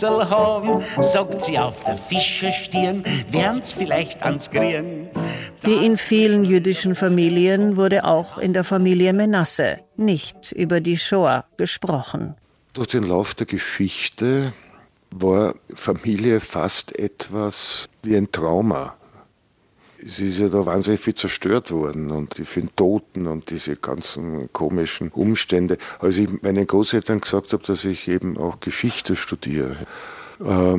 haben, sagt sie auf der Fischerstirn, werden's vielleicht ans Kriegen. Wie in vielen jüdischen Familien wurde auch in der Familie Menasse nicht über die Shoah gesprochen. Durch den Lauf der Geschichte war Familie fast etwas wie ein Trauma. Es ist ja da wahnsinnig viel zerstört worden und die vielen Toten und diese ganzen komischen Umstände. Als ich meinen Großeltern gesagt habe, dass ich eben auch Geschichte studiere, hat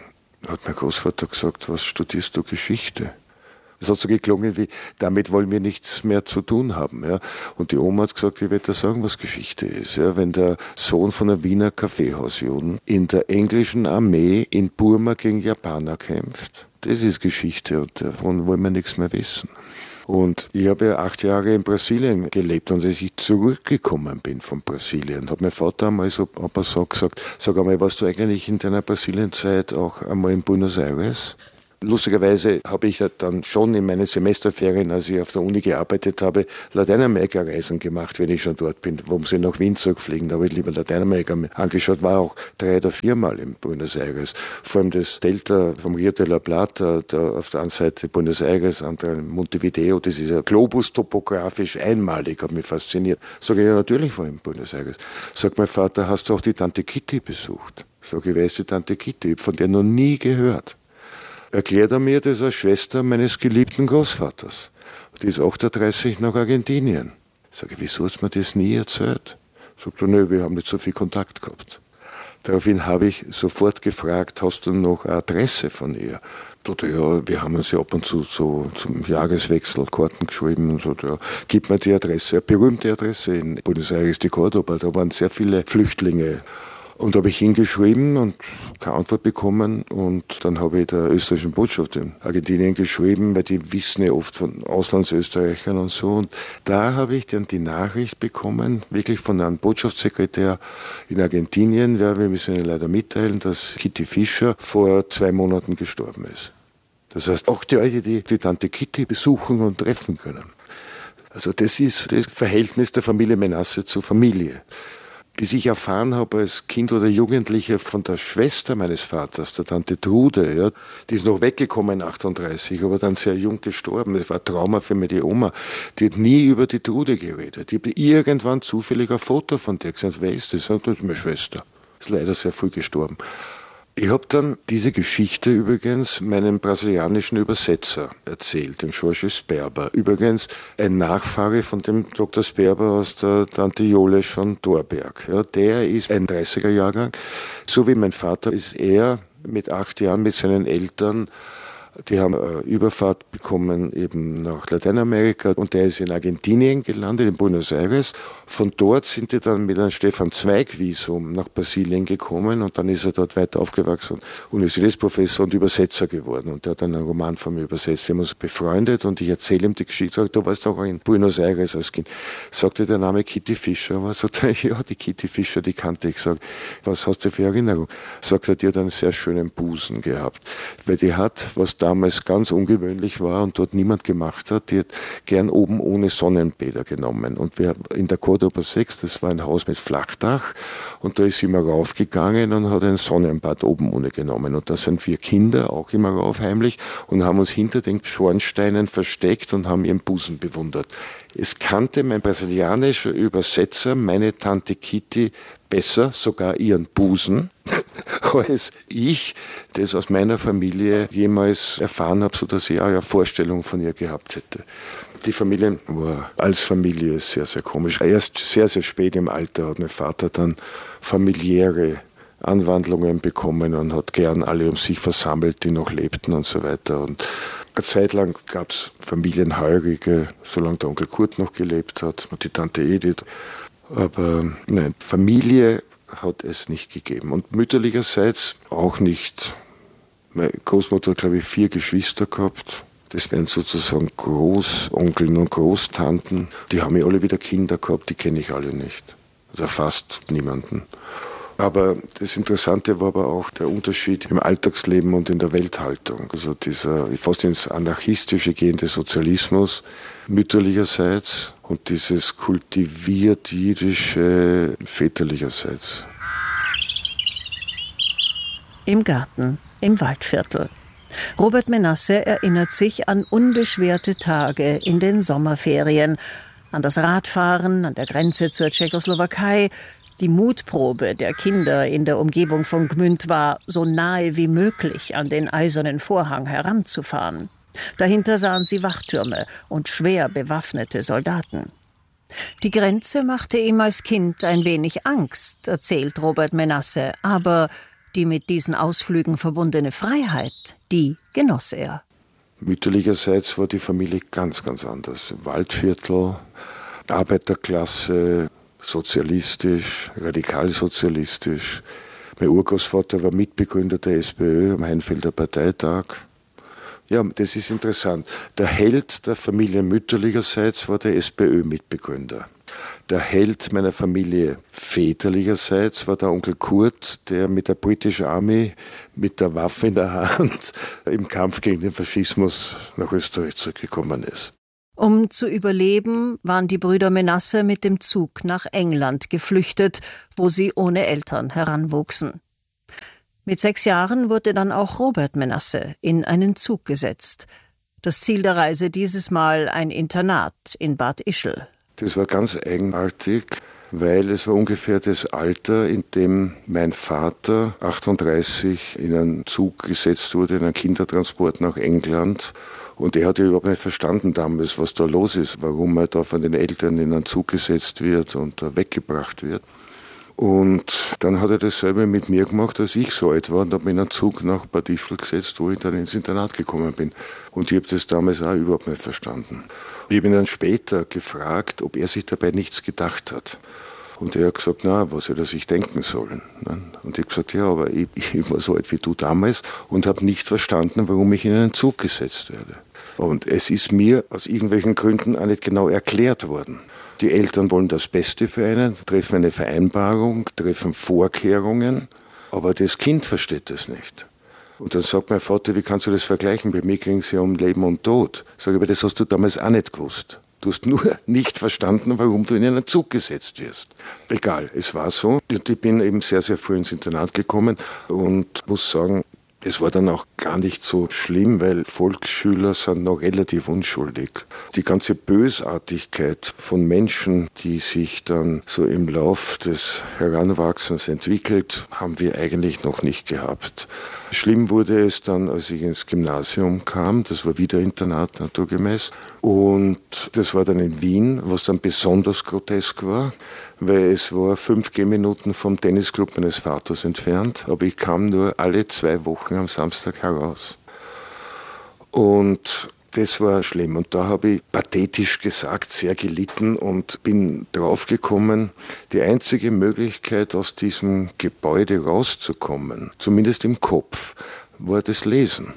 mein Großvater gesagt, was studierst du Geschichte? Das hat so geklungen wie, damit wollen wir nichts mehr zu tun haben. Ja. Und die Oma hat gesagt, ich werde dir sagen, was Geschichte ist. Ja. Wenn der Sohn von einem Wiener Kaffeehausjuden in der englischen Armee in Burma gegen Japaner kämpft, das ist Geschichte und davon wollen wir nichts mehr wissen. Und ich habe ja 8 Jahre in Brasilien gelebt und als ich zurückgekommen bin von Brasilien, hat mein Vater einmal so gesagt, sag einmal, warst du eigentlich in deiner Brasilienzeit auch einmal in Buenos Aires? Lustigerweise habe ich dann schon in meinen Semesterferien, als ich auf der Uni gearbeitet habe, Lateinamerika-Reisen gemacht, wenn ich schon dort bin. Warum sie nach Wien zurückfliegen? Da habe ich lieber Lateinamerika angeschaut, war auch 3 oder 4 Mal in Buenos Aires. Vor allem das Delta vom Rio de la Plata, da auf der einen Seite Buenos Aires, andere Montevideo, das ist ja globus-topografisch einmalig, hat mich fasziniert. Sag ich, ja, natürlich war ich in Buenos Aires. Sagt mein Vater, hast du auch die Tante Kitty besucht? Sag ich, wer ist die Tante Kitty? Ich habe von der noch nie gehört. Erklärt er mir, das ist eine Schwester meines geliebten Großvaters. Die ist 38 nach Argentinien. Sage ich, wieso hast du mir das nie erzählt? Sagt er, nö, wir haben nicht so viel Kontakt gehabt. Daraufhin habe ich sofort gefragt, hast du noch eine Adresse von ihr? Sagt er, ja, wir haben uns ja ab und zu so zum Jahreswechsel Karten geschrieben und so. Ja, gib mir die Adresse, eine berühmte Adresse in Buenos Aires de Córdoba. Da waren sehr viele Flüchtlinge. Und da habe ich hingeschrieben und keine Antwort bekommen. Und dann habe ich der österreichischen Botschaft in Argentinien geschrieben, weil die wissen ja oft von Auslandsösterreichern und so. Und da habe ich dann die Nachricht bekommen, wirklich von einem Botschaftssekretär in Argentinien, ja, wir müssen Ihnen leider mitteilen, dass Kitty Fischer vor 2 Monaten gestorben ist. Das heißt, auch die Leute, die die Tante Kitty besuchen und treffen können. Also das ist das Verhältnis der Familie Menasse zur Familie. Bis ich erfahren habe als Kind oder Jugendlicher von der Schwester meines Vaters, der Tante Trude, ja, die ist noch weggekommen 38, aber dann sehr jung gestorben. Das war ein Trauma für mich, die Oma. Die hat nie über die Trude geredet. Die hat irgendwann zufällig ein Foto von der gesagt, wer ist das? Das ist meine Schwester. Ist leider sehr früh gestorben. Ich habe dann diese Geschichte übrigens meinem brasilianischen Übersetzer erzählt, dem Jorge Sperber. Übrigens ein Nachfahre von dem Dr. Sperber aus der Tante Jolesch von Thorberg. Ja, der ist ein 30er-Jahrgang. So wie mein Vater ist er mit 8 Jahren mit seinen Eltern. Die haben eine Überfahrt bekommen eben nach Lateinamerika und der ist in Argentinien gelandet, in Buenos Aires. Von dort sind die dann mit einem Stefan-Zweig-Visum nach Brasilien gekommen und dann ist er dort weiter aufgewachsen, Universitätsprofessor und Übersetzer geworden und der hat dann einen Roman von mir übersetzt. Wir haben uns befreundet und ich erzähle ihm die Geschichte. Sag, du warst doch in Buenos Aires als Kind. Sagte der Name Kitty Fischer, aber sagte ja, die Kitty Fischer, die kannte ich. Sag, was hast du für Erinnerung? Sagt er, die hat einen sehr schönen Busen gehabt, weil die hat, was damals ganz ungewöhnlich war und dort niemand gemacht hat, die hat gern oben ohne Sonnenbäder genommen. Und wir in der Córdoba 6, das war ein Haus mit Flachdach und da ist sie immer raufgegangen und hat ein Sonnenbad oben ohne genommen. Und da sind wir Kinder auch immer rauf heimlich und haben uns hinter den Schornsteinen versteckt und haben ihren Busen bewundert. Es kannte mein brasilianischer Übersetzer, meine Tante Kitty, besser, sogar ihren Busen, als ich das aus meiner Familie jemals erfahren habe, sodass ich auch eine Vorstellung von ihr gehabt hätte. Die Familie war als Familie sehr, sehr komisch. Erst sehr, sehr spät im Alter hat mein Vater dann familiäre Anwandlungen bekommen und hat gern alle um sich versammelt, die noch lebten und so weiter. Und eine Zeit lang gab es Familienheurige, solange der Onkel Kurt noch gelebt hat und die Tante Edith. Aber nein, Familie hat es nicht gegeben. Und mütterlicherseits auch nicht. Meine Großmutter hat, glaube ich, 4 Geschwister gehabt. Das wären sozusagen Großonkeln und Großtanten. Die haben ja alle wieder Kinder gehabt, die kenne ich alle nicht. Also fast niemanden. Aber das Interessante war aber auch der Unterschied im Alltagsleben und in der Welthaltung. Also dieser fast ins anarchistische gehende Sozialismus mütterlicherseits und dieses kultiviert jüdische väterlicherseits. im Garten, im Waldviertel. Robert Menasse erinnert sich an unbeschwerte Tage in den Sommerferien, an das Radfahren an der Grenze zur Tschechoslowakei. Die Mutprobe der Kinder in der Umgebung von Gmünd war, so nahe wie möglich an den Eisernen Vorhang heranzufahren. Dahinter sahen sie Wachtürme und schwer bewaffnete Soldaten. Die Grenze machte ihm als Kind ein wenig Angst, erzählt Robert Menasse, aber die mit diesen Ausflügen verbundene Freiheit, die genoss er. Mütterlicherseits war die Familie ganz, ganz anders. Waldviertel, Arbeiterklasse, sozialistisch, radikalsozialistisch. Mein Urgroßvater war Mitbegründer der SPÖ am Heinfelder Parteitag. Ja, das ist interessant. Der Held der Familie mütterlicherseits war der SPÖ-Mitbegründer. Der Held meiner Familie väterlicherseits war der Onkel Kurt, der mit der British Army mit der Waffe in der Hand im Kampf gegen den Faschismus nach Österreich zurückgekommen ist. Um zu überleben, waren die Brüder Menasse mit dem Zug nach England geflüchtet, wo sie ohne Eltern heranwuchsen. Mit 6 Jahren wurde dann auch Robert Menasse in einen Zug gesetzt. Das Ziel der Reise dieses Mal ein Internat in Bad Ischl. Das war ganz eigenartig, weil es war ungefähr das Alter, in dem mein Vater 38 in einen Zug gesetzt wurde, in einen Kindertransport nach England. Und er hat ja überhaupt nicht verstanden damals, was da los ist, warum er da von den Eltern in einen Zug gesetzt wird und da weggebracht wird. Und dann hat er dasselbe mit mir gemacht, als ich so alt war, und habe mich in einen Zug nach Bad Ischl gesetzt, wo ich dann ins Internat gekommen bin. Und ich habe das damals auch überhaupt nicht verstanden. Ich habe ihn dann später gefragt, ob er sich dabei nichts gedacht hat. Und er hat gesagt, na, was hätte er sich denken sollen. Und ich habe gesagt, ja, aber ich war so alt wie du damals und habe nicht verstanden, warum ich in einen Zug gesetzt werde. Und es ist mir aus irgendwelchen Gründen auch nicht genau erklärt worden. Die Eltern wollen das Beste für einen, treffen eine Vereinbarung, treffen Vorkehrungen, aber das Kind versteht das nicht. Und dann sagt mein Vater, wie kannst du das vergleichen? Bei mir ging es ja um Leben und Tod. Sag ich, aber das hast du damals auch nicht gewusst. Du hast nur nicht verstanden, warum du in einen Zug gesetzt wirst. Egal, es war so. Und ich bin eben sehr, sehr früh ins Internat gekommen und muss sagen, es war dann auch gar nicht so schlimm, weil Volksschüler sind noch relativ unschuldig. Die ganze Bösartigkeit von Menschen, die sich dann so im Lauf des Heranwachsens entwickelt, haben wir eigentlich noch nicht gehabt. Schlimm wurde es dann, als ich ins Gymnasium kam. Das war wieder Internat naturgemäß. Und das war dann in Wien, was dann besonders grotesk war, weil es war 5 Gehminuten vom Tennisclub meines Vaters entfernt, aber ich kam nur alle 2 Wochen am Samstag heraus. Und das war schlimm. Und da habe ich pathetisch gesagt sehr gelitten und bin draufgekommen, die einzige Möglichkeit, aus diesem Gebäude rauszukommen, zumindest im Kopf, war das Lesen.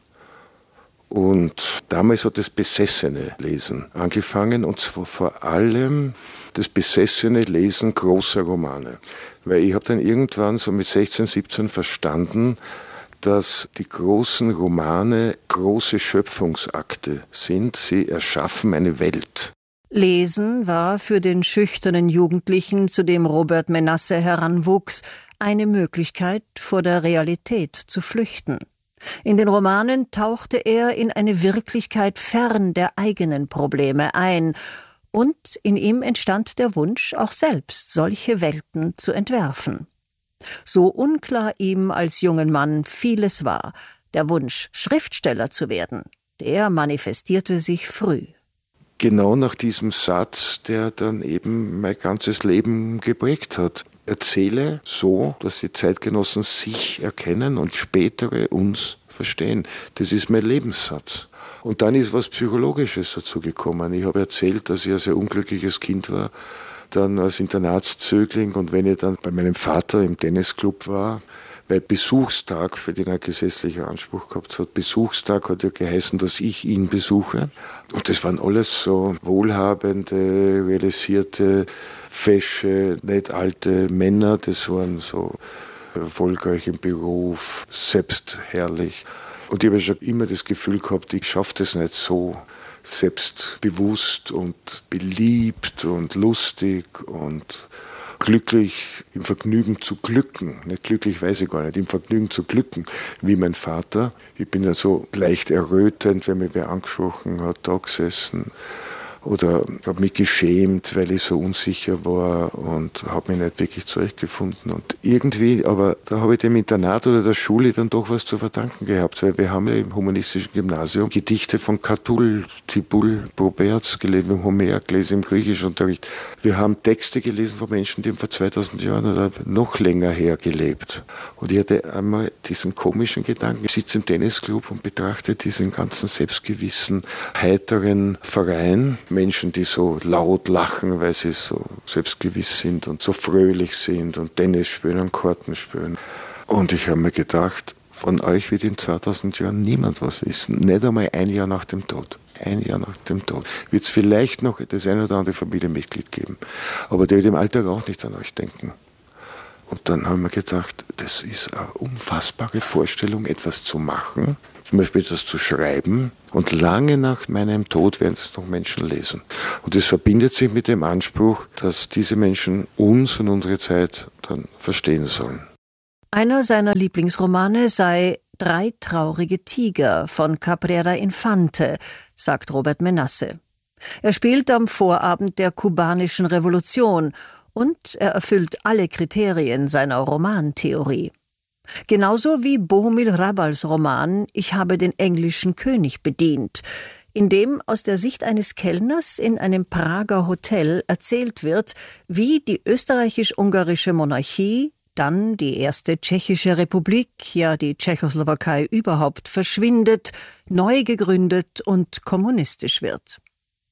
Und damals hat das besessene Lesen angefangen, und zwar vor allem das besessene Lesen großer Romane. Weil ich habe dann irgendwann so mit 16, 17 verstanden, dass die großen Romane große Schöpfungsakte sind. Sie erschaffen eine Welt. Lesen war für den schüchternen Jugendlichen, zu dem Robert Menasse heranwuchs, eine Möglichkeit, vor der Realität zu flüchten. In den Romanen tauchte er in eine Wirklichkeit fern der eigenen Probleme ein, und in ihm entstand der Wunsch, auch selbst solche Welten zu entwerfen. So unklar ihm als jungen Mann vieles war, der Wunsch, Schriftsteller zu werden, der manifestierte sich früh. Genau nach diesem Satz, der dann eben mein ganzes Leben geprägt hat. Erzähle so, dass die Zeitgenossen sich erkennen und spätere uns verstehen. Das ist mein Lebenssatz. Und dann ist was Psychologisches dazu gekommen. Ich habe erzählt, dass ich ein sehr unglückliches Kind war, dann als Internatszögling, und wenn ich dann bei meinem Vater im Tennisclub war, weil Besuchstag, für den er gesetzlicher Anspruch gehabt hat, Besuchstag hat ja geheißen, dass ich ihn besuche. Und das waren alles so wohlhabende, realisierte, fesche, nicht alte Männer. Das waren so erfolgreich im Beruf, selbstherrlich. Und ich habe schon immer das Gefühl gehabt, ich schaffe das nicht so selbstbewusst und beliebt und lustig und glücklich im Vergnügen zu glücken. Nicht glücklich, weiß ich gar nicht, im Vergnügen zu glücken, wie mein Vater. Ich bin ja so leicht errötend, wenn mich wer angesprochen hat, da gesessen. Oder habe mich geschämt, weil ich so unsicher war und habe mich nicht wirklich zurechtgefunden. Und irgendwie, aber da habe ich dem Internat oder der Schule dann doch was zu verdanken gehabt, weil wir haben ja im humanistischen Gymnasium Gedichte von Catull, Tibull, Proberz gelesen, im Homer gelesen, im Griechischunterricht. Wir haben Texte gelesen von Menschen, die vor 2000 Jahren oder noch länger her gelebt. Und ich hatte einmal diesen komischen Gedanken, ich sitze im Tennisclub und betrachte diesen ganzen selbstgewissen, heiteren Verein, Menschen, die so laut lachen, weil sie so selbstgewiss sind und so fröhlich sind und Tennis spielen und Karten spielen. Und ich habe mir gedacht, von euch wird in 2000 Jahren niemand was wissen. Nicht einmal ein Jahr nach dem Tod. Ein Jahr nach dem Tod. Wird es vielleicht noch das ein oder andere Familienmitglied geben. Aber der wird im Alltag auch nicht an euch denken. Und dann haben wir gedacht, das ist eine unfassbare Vorstellung, etwas zu machen, zum Beispiel etwas zu schreiben, und lange nach meinem Tod werden es noch Menschen lesen. Und es verbindet sich mit dem Anspruch, dass diese Menschen uns und unsere Zeit dann verstehen sollen. Einer seiner Lieblingsromane sei »Drei traurige Tiger« von Cabrera Infante, sagt Robert Menasse. Er spielt am Vorabend der kubanischen Revolution und er erfüllt alle Kriterien seiner Romantheorie. Genauso wie Bohumil Hrabals Roman »Ich habe den englischen König bedient«, in dem aus der Sicht eines Kellners in einem Prager Hotel erzählt wird, wie die österreichisch-ungarische Monarchie, dann die erste tschechische Republik, ja die Tschechoslowakei überhaupt, verschwindet, neu gegründet und kommunistisch wird.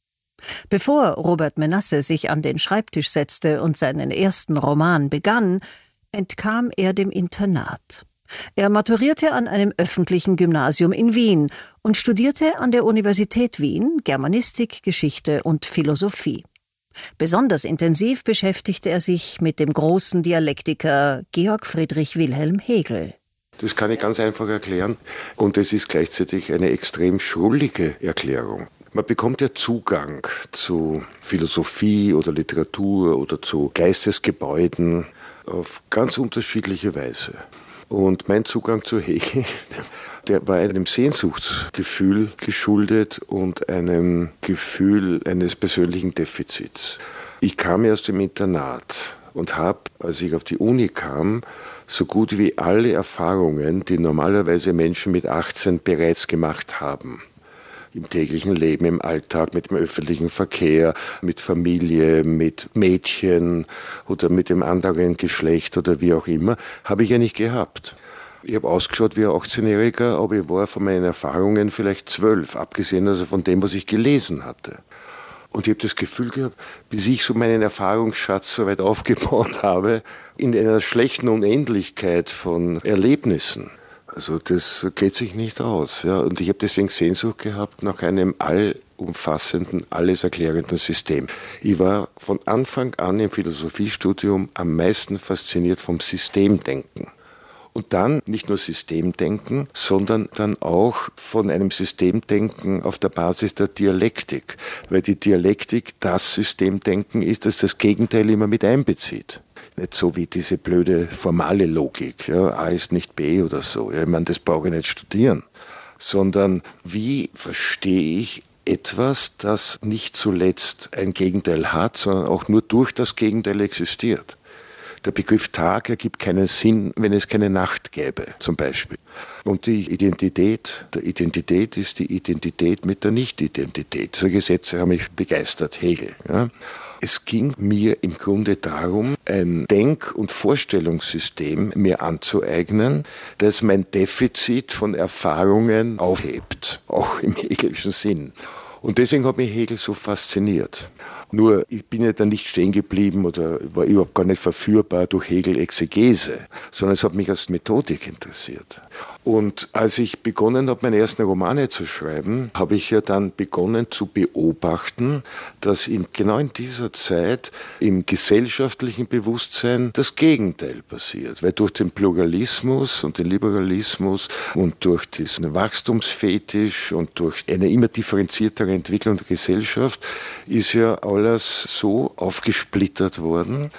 Bevor Robert Menasse sich an den Schreibtisch setzte und seinen ersten Roman begann, entkam er dem Internat. Er maturierte an einem öffentlichen Gymnasium in Wien und studierte an der Universität Wien Germanistik, Geschichte und Philosophie. Besonders intensiv beschäftigte er sich mit dem großen Dialektiker Georg Friedrich Wilhelm Hegel. Das kann ich ganz einfach erklären, und es ist gleichzeitig eine extrem schrullige Erklärung. Man bekommt ja Zugang zu Philosophie oder Literatur oder zu Geistesgebäuden auf ganz unterschiedliche Weise. Und mein Zugang zu Hegel, der war einem Sehnsuchtsgefühl geschuldet und einem Gefühl eines persönlichen Defizits. Ich kam ja aus dem Internat und habe, als ich auf die Uni kam, so gut wie alle Erfahrungen, die normalerweise Menschen mit 18 bereits gemacht haben. Im täglichen Leben, im Alltag, mit dem öffentlichen Verkehr, mit Familie, mit Mädchen oder mit dem anderen Geschlecht oder wie auch immer, habe ich ja nicht gehabt. Ich habe ausgeschaut wie ein 18-Jähriger, aber ich war von meinen Erfahrungen vielleicht 12, abgesehen also von dem, was ich gelesen hatte. Und ich habe das Gefühl gehabt, bis ich so meinen Erfahrungsschatz so weit aufgebaut habe, in einer schlechten Unendlichkeit von Erlebnissen. Also das geht sich nicht aus. Ja. Und ich habe deswegen Sehnsucht gehabt nach einem allumfassenden, alles erklärenden System. Ich war von Anfang an im Philosophiestudium am meisten fasziniert vom Systemdenken. Und dann nicht nur Systemdenken, sondern dann auch von einem Systemdenken auf der Basis der Dialektik. Weil die Dialektik das Systemdenken ist, das das Gegenteil immer mit einbezieht. Nicht so wie diese blöde formale Logik, ja, A ist nicht B oder so. Ja, ich meine, das brauche ich nicht studieren. Sondern wie verstehe ich etwas, das nicht zuletzt ein Gegenteil hat, sondern auch nur durch das Gegenteil existiert. Der Begriff Tag ergibt keinen Sinn, wenn es keine Nacht gäbe, zum Beispiel. Und die Identität der Identität ist die Identität mit der Nicht-Identität. Solche Sätze haben mich begeistert, Hegel. Ja. Es ging mir im Grunde darum, ein Denk- und Vorstellungssystem mir anzueignen, das mein Defizit von Erfahrungen aufhebt, auch im hegelischen Sinn. Und deswegen hat mich Hegel so fasziniert. Nur, ich bin ja dann nicht stehen geblieben oder war überhaupt gar nicht verführbar durch Hegel-Exegese, sondern es hat mich als Methodik interessiert. Und als ich begonnen habe, meine ersten Romane zu schreiben, habe ich ja dann begonnen zu beobachten, dass genau in dieser Zeit im gesellschaftlichen Bewusstsein das Gegenteil passiert. Weil durch den Pluralismus und den Liberalismus und durch diesen Wachstumsfetisch und durch eine immer differenziertere Entwicklung der Gesellschaft ist ja alles so aufgesplittert worden,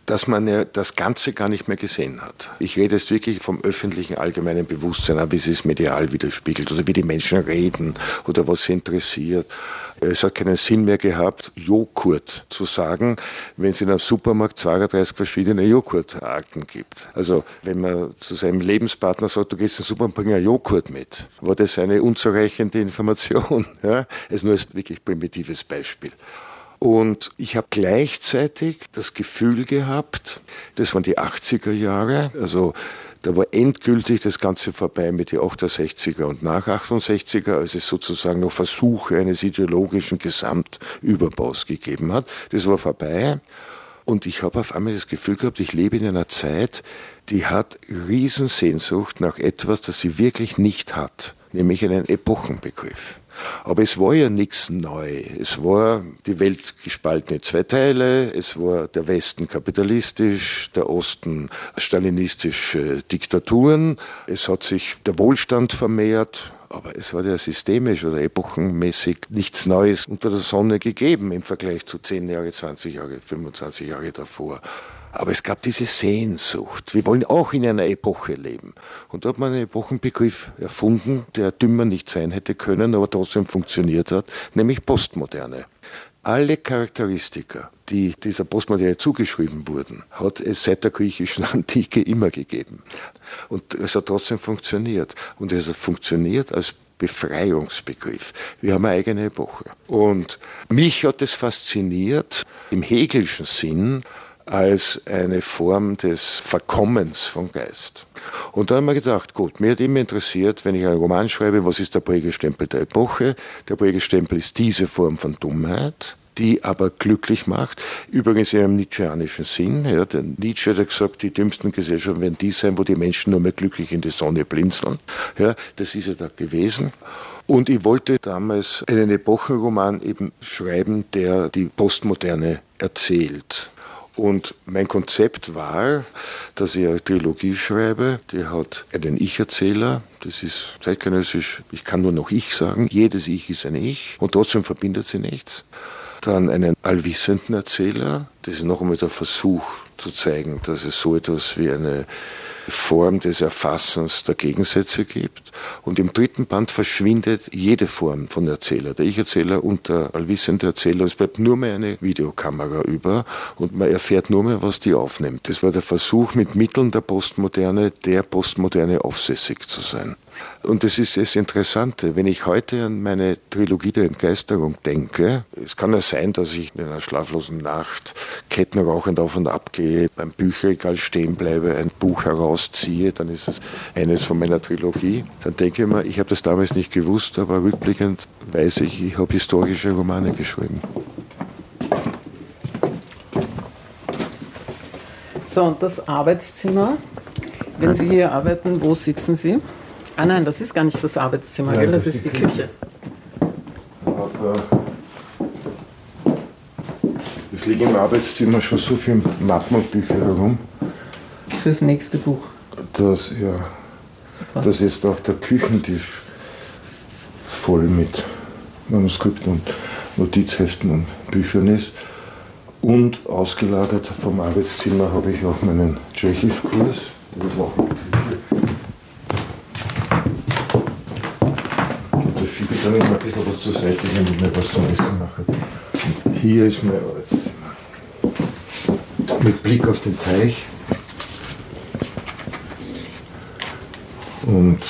dass man ja das Ganze gar nicht mehr gesehen hat. Ich rede jetzt wirklich vom öffentlichen allgemeinen Bewusstsein, wie es sich medial widerspiegelt oder wie die Menschen reden oder was sie interessiert. Es hat keinen Sinn mehr gehabt, Joghurt zu sagen, wenn es in einem Supermarkt 32 verschiedene Joghurtarten gibt. Also wenn man zu seinem Lebenspartner sagt, du gehst in den Supermarkt, bring einen Joghurt mit, war das eine unzureichende Information. Ja? Es nur als wirklich primitives Beispiel. Und ich habe gleichzeitig das Gefühl gehabt, das waren die 80er Jahre, also da war endgültig das Ganze vorbei mit den 68er und nach 68er, als es sozusagen noch Versuche eines ideologischen Gesamtüberbaus gegeben hat. Das war vorbei. Und ich habe auf einmal das Gefühl gehabt, ich lebe in einer Zeit, die hat Riesensehnsucht nach etwas, das sie wirklich nicht hat, nämlich einen Epochenbegriff. Aber es war ja nichts neu. Es war die Welt gespalten in zwei Teile. Es war der Westen kapitalistisch, der Osten stalinistische Diktaturen. Es hat sich der Wohlstand vermehrt. Aber es hat ja systemisch oder epochenmäßig nichts Neues unter der Sonne gegeben im Vergleich zu 10 Jahre, 20 Jahre, 25 Jahre davor. Aber es gab diese Sehnsucht. Wir wollen auch in einer Epoche leben. Und da hat man einen Epochenbegriff erfunden, der dümmer nicht sein hätte können, aber trotzdem funktioniert hat, nämlich Postmoderne. Alle Charakteristika, die dieser Postmoderne zugeschrieben wurden, hat es seit der griechischen Antike immer gegeben. Und es hat trotzdem funktioniert. Und es hat funktioniert als Befreiungsbegriff. Wir haben eine eigene Epoche. Und mich hat es fasziniert, im Hegelschen Sinn, als eine Form des Verkommens von Geist. Und da haben wir gedacht, gut, mir hat immer interessiert, wenn ich einen Roman schreibe, was ist der Prägestempel der Epoche? Der Prägestempel ist diese Form von Dummheit, die aber glücklich macht. Übrigens in einem nietzscheanischen Sinn. Ja, der Nietzsche hat gesagt, die dümmsten Gesellschaften werden die sein, wo die Menschen nur mehr glücklich in die Sonne blinzeln. Ja, das ist ja da gewesen. Und ich wollte damals einen Epochenroman eben schreiben, der die Postmoderne erzählt. Und mein Konzept war, dass ich eine Trilogie schreibe, die hat einen Ich-Erzähler, das ist zeitgenössisch, ich kann nur noch Ich sagen, jedes Ich ist ein Ich und trotzdem verbindet sie nichts. Dann einen allwissenden Erzähler, das ist noch einmal der Versuch zu zeigen, dass es so etwas wie eine Form des Erfassens der Gegensätze gibt. Und im dritten Band verschwindet jede Form von Erzähler, der Ich-Erzähler und der allwissende Erzähler. Es bleibt nur mehr eine Videokamera über und man erfährt nur mehr, was die aufnimmt. Das war der Versuch, mit Mitteln der Postmoderne aufsässig zu sein. Und das ist das Interessante, wenn ich heute an meine Trilogie der Entgeisterung denke, es kann ja sein, dass ich in einer schlaflosen Nacht kettenrauchend auf und ab gehe, beim Bücherregal stehen bleibe, ein Buch herausziehe, dann ist es eines von meiner Trilogie. Dann denke ich mir, ich habe das damals nicht gewusst, aber rückblickend weiß ich, ich habe historische Romane geschrieben. So, und das Arbeitszimmer, wenn Sie hier arbeiten, wo sitzen Sie? Ah nein, das ist gar nicht das Arbeitszimmer, Nein, gell? Das ist die Küche. Aber es liegen im Arbeitszimmer schon so viele Mappen und Bücher herum. Fürs nächste Buch. Das ist auch der Küchentisch voll mit Manuskripten und Notizheften und Büchern ist. Und ausgelagert vom Arbeitszimmer habe ich auch meinen Tschechischkurs. Das ist auch in der Küche. Und da schiebe ich dann immer ein bisschen was zur Seite, wenn ich mir was zum Essen mache. Und hier ist mein Arbeitszimmer. Mit Blick auf den Teich. Und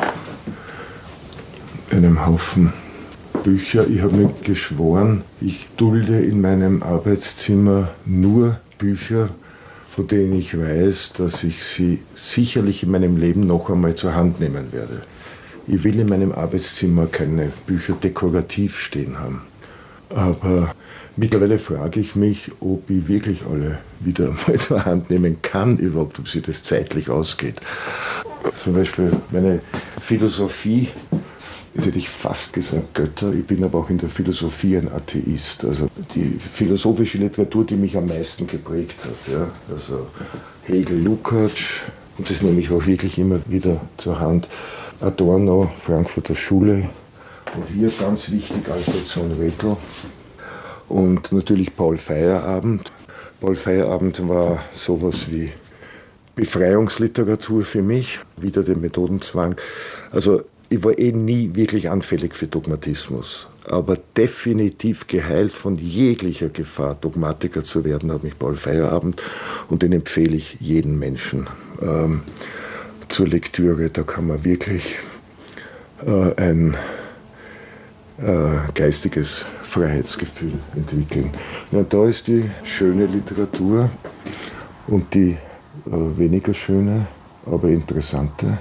einem Haufen Bücher. Ich habe mir geschworen, ich dulde in meinem Arbeitszimmer nur Bücher, von denen ich weiß, dass ich sie sicherlich in meinem Leben noch einmal zur Hand nehmen werde. Ich will in meinem Arbeitszimmer keine Bücher dekorativ stehen haben. Aber mittlerweile frage ich mich, ob ich wirklich alle wieder mal zur Hand nehmen kann, überhaupt, ob sie das zeitlich ausgeht. Zum Beispiel meine Philosophie, jetzt hätte ich fast gesagt Götter, ich bin aber auch in der Philosophie ein Atheist. Also die philosophische Literatur, die mich am meisten geprägt hat. Ja? Also Hegel, Lukács, und das nehme ich auch wirklich immer wieder zur Hand. Adorno, Frankfurter Schule, und hier ganz wichtig Alfred Sohn Redl und natürlich Paul Feyerabend. Paul Feyerabend war sowas wie Befreiungsliteratur für mich, wieder den Methodenzwang. Also ich war nie wirklich anfällig für Dogmatismus, aber definitiv geheilt von jeglicher Gefahr, Dogmatiker zu werden, hat mich Paul Feyerabend, und den empfehle ich jedem Menschen zur Lektüre. Da kann man wirklich ein geistiges Freiheitsgefühl entwickeln. Ja, da ist die schöne Literatur und die weniger schöne, aber interessante.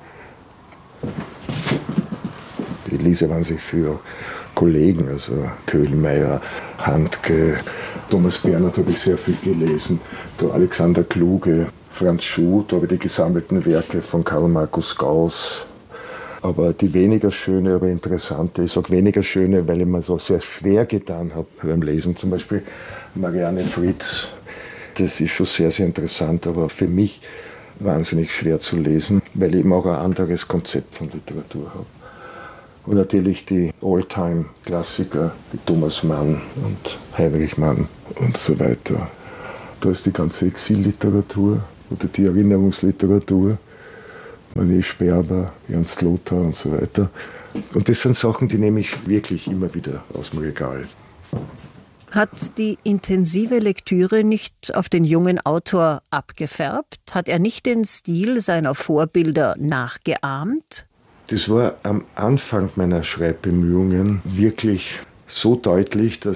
Ich lese wahnsinnig für Kollegen, also Köhlmeier, Handke, Thomas Bernhard habe ich sehr viel gelesen, der Alexander Kluge, Franz Schuh, da habe ich die gesammelten Werke von Karl Markus Gauss. Aber die weniger schöne, aber interessante, ich sage weniger schöne, weil ich mir so sehr schwer getan habe beim Lesen. Zum Beispiel Marianne Fritz, das ist schon sehr, sehr interessant, aber für mich wahnsinnig schwer zu lesen, weil ich eben auch ein anderes Konzept von Literatur habe. Und natürlich die All-Time-Klassiker, die Thomas Mann und Heinrich Mann und so weiter. Da ist die ganze Exilliteratur oder die Erinnerungsliteratur. Manet Sperber, Ernst Lothar und so weiter. Und das sind Sachen, die nehme ich wirklich immer wieder aus dem Regal. Hat die intensive Lektüre nicht auf den jungen Autor abgefärbt? Hat er nicht den Stil seiner Vorbilder nachgeahmt? Das war am Anfang meiner Schreibbemühungen wirklich so deutlich, dass